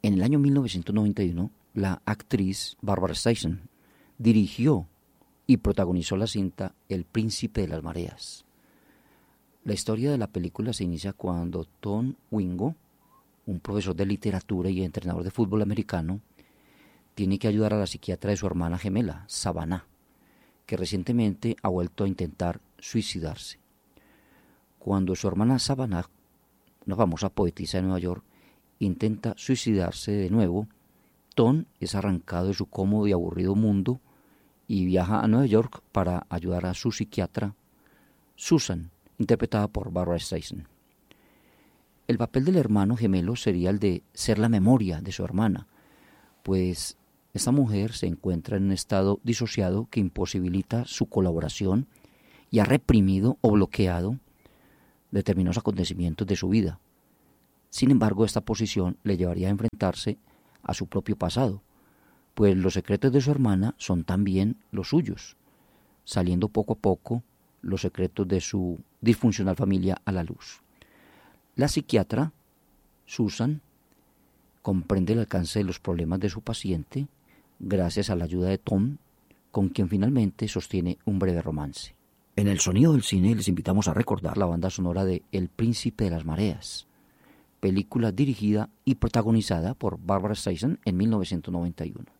En el año 1991, la actriz Barbara Streisand dirigió y protagonizó la cinta El Príncipe de las Mareas. La historia de la película se inicia cuando Tom Wingo, un profesor de literatura y entrenador de fútbol americano, tiene que ayudar a la psiquiatra de su hermana gemela, Savannah, que recientemente ha vuelto a intentar suicidarse. Cuando su hermana Savannah, una famosa poetisa de Nueva York, intenta suicidarse de nuevo, Tom es arrancado de su cómodo y aburrido mundo y viaja a Nueva York para ayudar a su psiquiatra, Susan, interpretada por Barbara Streisand. El papel del hermano gemelo sería el de ser la memoria de su hermana, pues esta mujer se encuentra en un estado disociado que imposibilita su colaboración y ha reprimido o bloqueado determinados acontecimientos de su vida. Sin embargo, esta posición le llevaría a enfrentarse a su propio pasado, pues los secretos de su hermana son también los suyos, saliendo poco a poco los secretos de su disfuncional familia a la luz. La psiquiatra, Susan, comprende el alcance de los problemas de su paciente gracias a la ayuda de Tom, con quien finalmente sostiene un breve romance. En el sonido del cine les invitamos a recordar la banda sonora de El Príncipe de las Mareas, película dirigida y protagonizada por Barbara Streisand en 1991.